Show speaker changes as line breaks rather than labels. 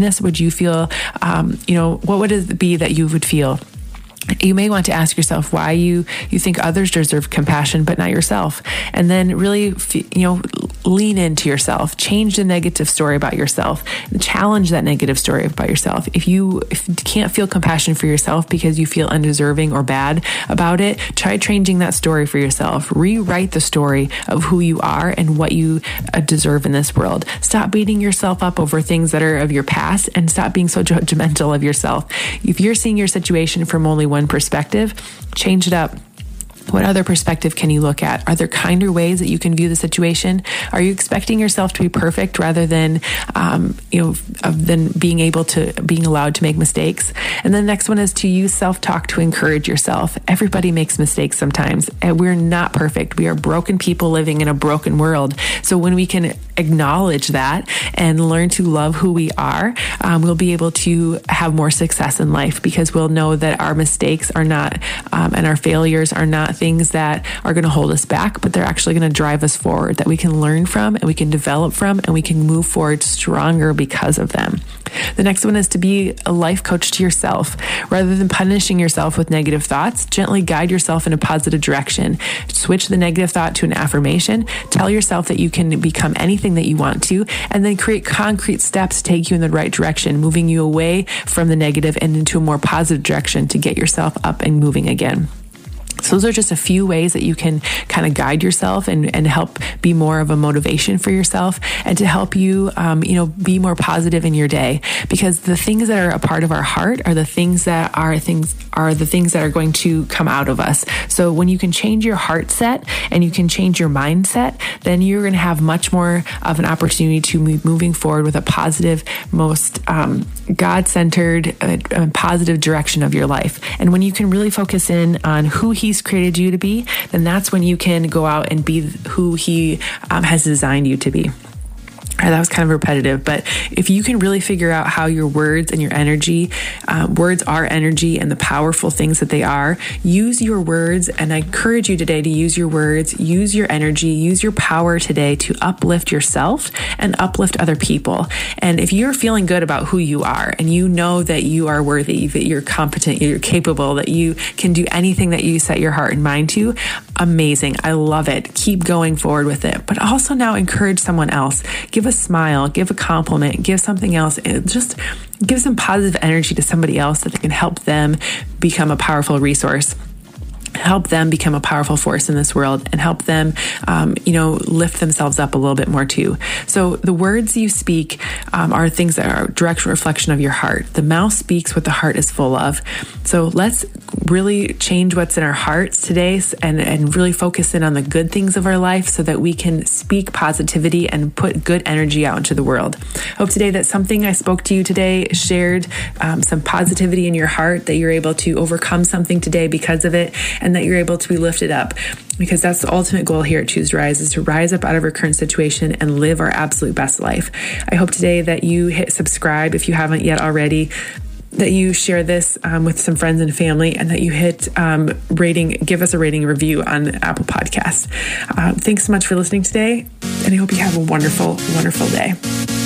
forgiveness would you feel? What would it be that you would feel? You may want to ask yourself why you think others deserve compassion, but not yourself. And then really, lean into yourself, change the negative story about yourself, challenge that negative story about yourself. If you can't feel compassion for yourself because you feel undeserving or bad about it, try changing that story for yourself. Rewrite the story of who you are and what you deserve in this world. Stop beating yourself up over things that are of your past and stop being so judgmental of yourself. If you're seeing your situation from only one perspective, change it up. What other perspective can you look at? Are there kinder ways that you can view the situation? Are you expecting yourself to be perfect rather than, being allowed to make mistakes? And the next one is to use self-talk to encourage yourself. Everybody makes mistakes sometimes, and we're not perfect. We are broken people living in a broken world. So when we can acknowledge that and learn to love who we are, we'll be able to have more success in life because we'll know that our mistakes are not, and our failures are not things that are going to hold us back, but they're actually going to drive us forward, that we can learn from and we can develop from and we can move forward stronger because of them. The next one is to be a life coach to yourself. Rather than punishing yourself with negative thoughts, gently guide yourself in a positive direction. Switch the negative thought to an affirmation. Tell yourself that you can become anything that you want to, and then create concrete steps to take you in the right direction, moving you away from the negative and into a more positive direction to get yourself up and moving again. So those are just a few ways that you can kind of guide yourself and help be more of a motivation for yourself and to help you, be more positive in your day, because the things that are a part of our heart are the things that are going to come out of us. So when you can change your heart set and you can change your mindset, then you're going to have much more of an opportunity to move moving forward with a positive, most God-centered, positive direction of your life. And when you can really focus in on who He's created you to be, then that's when you can go out and be who He has designed you to be. That was kind of repetitive, but if you can really figure out how your words and your energy, words are energy and the powerful things that they are, use your words. And I encourage you today to use your words, use your energy, use your power today to uplift yourself and uplift other people. And if you're feeling good about who you are and you know that you are worthy, that you're competent, you're capable, that you can do anything that you set your heart and mind to, amazing. I love it. Keep going forward with it. But also now encourage someone else. Give a smile, give a compliment, give something else. Just give some positive energy to somebody else that can help them become a powerful resource. Help them become a powerful force in this world and help them, lift themselves up a little bit more too. So the words you speak are things that are a direct reflection of your heart. The mouth speaks what the heart is full of. So let's really change what's in our hearts today and really focus in on the good things of our life so that we can speak positivity and put good energy out into the world. Hope today that something I spoke to you today shared some positivity in your heart, that you're able to overcome something today because of it, and that you're able to be lifted up, because that's the ultimate goal here at Choose to Rise, is to rise up out of our current situation and live our absolute best life. I hope today that you hit subscribe if you haven't yet already, that you share this with some friends and family, and that you hit give us a rating review on Apple Podcasts. Thanks so much for listening today, and I hope you have a wonderful, wonderful day.